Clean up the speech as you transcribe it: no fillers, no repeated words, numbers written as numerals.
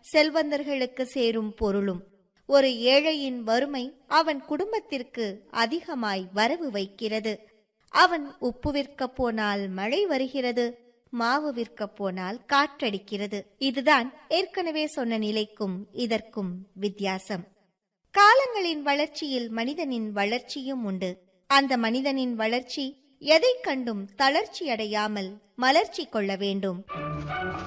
செல்வந்தர்களுக்கு சேரும் பொருளும். ஒரு ஏழையின் வறுமை அவன் குடும்பத்திற்கு அதிகமாய் வரவு வைக்கிறது. அவன் உப்பு விற்க போனால் மழை வருகிறது, மாவு விற்க போனால் காற்றடிக்கிறது. இதுதான் ஏற்கனவே சொன்ன நிலைக்கும் இதற்கும் வித்தியாசம். காலங்களின் வளர்ச்சியில் மனிதனின் வளர்ச்சியும் உண்டு. அந்த மனிதனின் வளர்ச்சி எதை கண்டும் தளர்ச்சி அடையாமல் மலர்ச்சி கொள்ள வேண்டும்.